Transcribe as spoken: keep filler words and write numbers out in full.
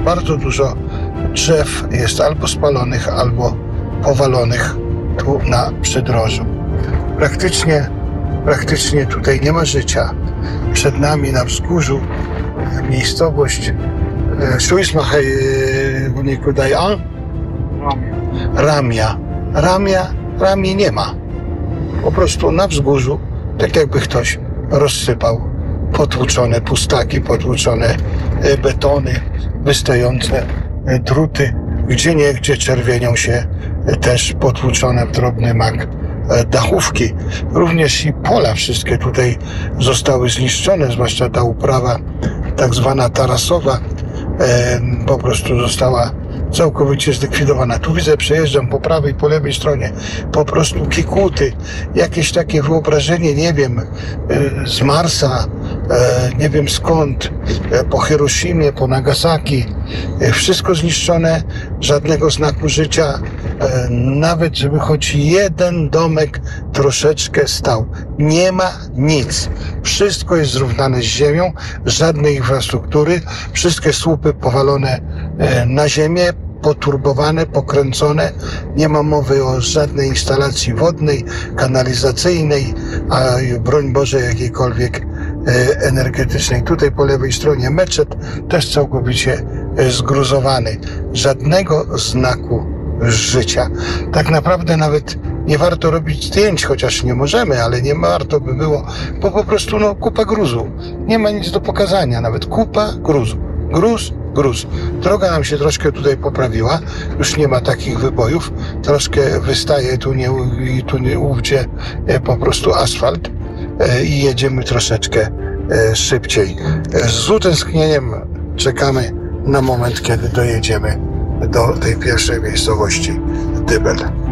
bardzo dużo drzew jest albo spalonych, albo powalonych tu na przydrożu. Praktycznie, praktycznie tutaj nie ma życia. Przed nami na wzgórzu miejscowość Szuismachej Unikudaja Ramia. Ramia, Ramii nie ma. Po prostu na wzgórzu, tak jakby ktoś rozsypał potłuczone pustaki, potłuczone betony, wystające druty, gdzie niegdzie czerwienią się też potłuczone w drobny mak dachówki. Również i pola wszystkie tutaj zostały zniszczone, zwłaszcza ta uprawa tak zwana tarasowa po prostu została całkowicie zlikwidowana. Tu widzę, przejeżdżam po prawej, po lewej stronie, po prostu kikuty, jakieś takie wyobrażenie, nie wiem, z Marsa, nie wiem skąd, po Hiroshimie, po Nagasaki, wszystko zniszczone, żadnego znaku życia, nawet żeby choć jeden domek troszeczkę stał. Nie ma nic. Wszystko jest zrównane z ziemią, żadnej infrastruktury, wszystkie słupy powalone na ziemię, poturbowane, pokręcone. Nie ma mowy o żadnej instalacji wodnej, kanalizacyjnej, a broń Boże jakiejkolwiek energetycznej. Tutaj po lewej stronie meczet też całkowicie zgruzowany. Żadnego znaku życia. Tak naprawdę nawet nie warto robić zdjęć, chociaż nie możemy, ale nie warto by było, bo po prostu no, kupa gruzu. Nie ma nic do pokazania, nawet kupa gruzu. Gruz, gruz. Droga nam się troszkę tutaj poprawiła, już nie ma takich wybojów, troszkę wystaje tu nie, tu nie ówdzie po prostu asfalt i jedziemy troszeczkę szybciej. Z utęsknieniem czekamy na moment, kiedy dojedziemy do tej pierwszej miejscowości Dybel.